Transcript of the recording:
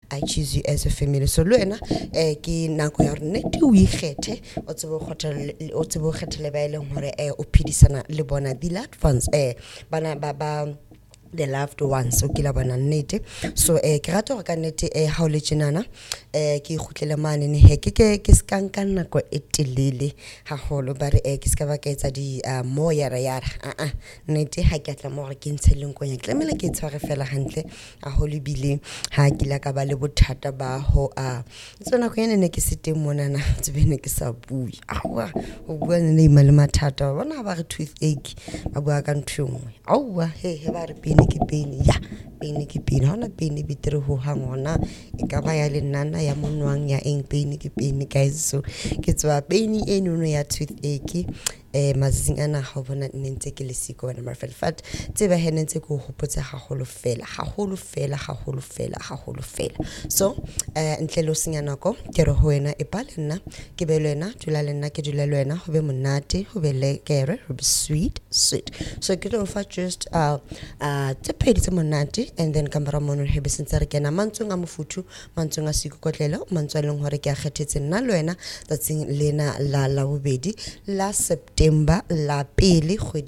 I choose you as a family. So le wena ke nako ya hore nnete o ikgethe o tsebe go kgethele ba eleng hore o phedisana le bona the loved ones bana ba the loved ones o kila bona nnete. So ke rata gore ka nnete ha o le tjenana ke ikhutlele mane ne he ke skanka nako e telele haholo ba re ke ska ba ka etsa di mo yara nnete ha ke tla mo gore ke ntsheleng konya ke tlamela ke tshware fela hantle a holo bile ha ke la ka ba le bothata ba ho tsona go yene ne ke siteng monana tsebe ne ke sa bui awa o bua ne ima le mathata bona ba re toothache ba bua ka nthungwe awa he ba re pene ke pene ya pene ke pene hona pene bitere ho hangona e ka ba ya le nana ya monwang ya eng pene ke pene guys. So ke tswa pene eno ya toothache mazing ana ha bona ntse ke le siko bona marfel fat tseba hene ntse go hopotsa haholo fela so ntle lo senya nako ke re ho wena e pa le nna ke be le wena dula le nna ke dula le wena ho be monate ho be le kere ho be sweet so ke tlo fa just tse pedi tse monate and then ka mara mono he be sentse re kena mantsong a mofuthu mantsong a siko kotlelo mantsong leng hore ke a kgethetse nna le wena tsatsing lena la bobedi la September la pele kgwedi